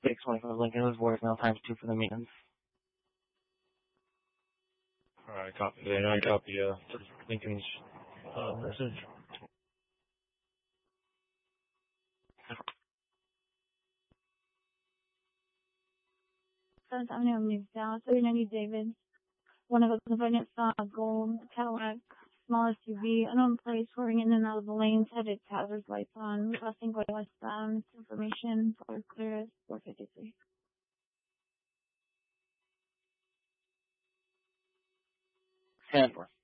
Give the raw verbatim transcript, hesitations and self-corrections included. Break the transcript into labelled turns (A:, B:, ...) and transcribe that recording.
A: six twenty-five Lincoln was voicemail times two for the maintenance.
B: Alright, copy that. I copy uh, Lincoln's uh, message.
C: seventh Avenue, New Dallas, three ninety David. One of the finance saw a gold Cadillac, small S U V, unknown place, swerving in and out of the lanes, had its hazard lights on, crossing going westbound. Information for clear four fifty-three.
A: ten four.